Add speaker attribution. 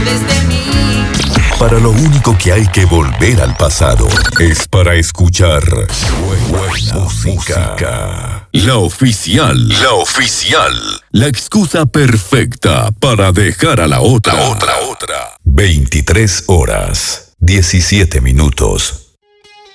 Speaker 1: desde mí.
Speaker 2: Para lo único que hay que volver al pasado es para escuchar buena música. La oficial. La oficial. La excusa perfecta para dejar a la otra. 23 horas, 17 minutos.